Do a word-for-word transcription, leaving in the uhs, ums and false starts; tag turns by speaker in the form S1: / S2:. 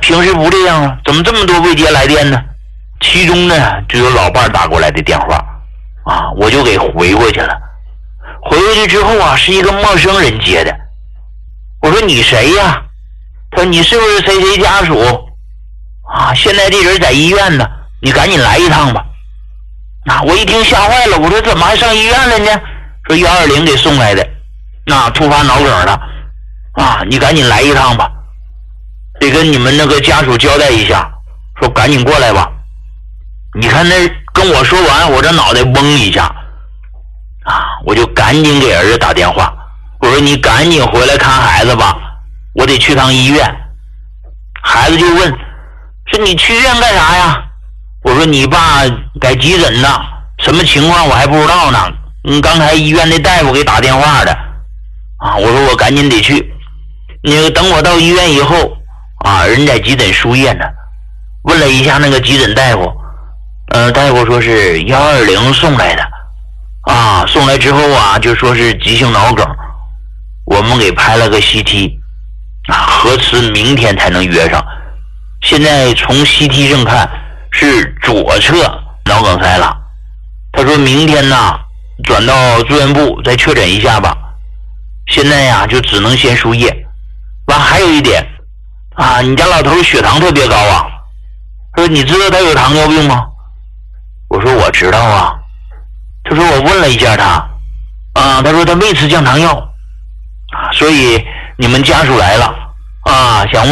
S1: 平时不这样啊，怎么这么多未接来电呢？其中呢就有老伴打过来的电话啊，我就给回过去了。回过去之后啊，是一个陌生人接的。我说你谁呀？他说你是不是谁谁家属啊？现在这人在医院呢，你赶紧来一趟吧。啊，我一听吓坏了，我说怎么还上医院了呢？说幺二零给送来的，那突发脑梗了啊，你赶紧来一趟吧，得跟你们那个家属交代一下，说赶紧过来吧。你看那跟我说完，我这脑袋嗡一下啊，我就赶紧给儿子打电话，我说你赶紧回来看孩子吧，我得去趟医院。孩子就问，说你去医院干啥呀？我说你爸在急诊呢，什么情况我还不知道呢，嗯，刚才医院的大夫给打电话的啊，我说我赶紧得去。那个等我到医院以后啊，人在急诊输液呢，问了一下那个急诊大夫，呃，大夫说是幺二零送来的啊，送来之后啊，就说是急性脑梗，我们给拍了个 C T 啊，核磁明天才能约上。现在从 C T 上看是左侧脑梗塞了，他说明天呢转到住院部再确诊一下吧。现在呀就只能先输液。完还有一点啊，你家老头血糖特别高啊，说你知道他有糖尿病吗？我说我知道啊。他说我问了一下他啊，他说他没吃降糖药啊，所以你们家属来了啊，想问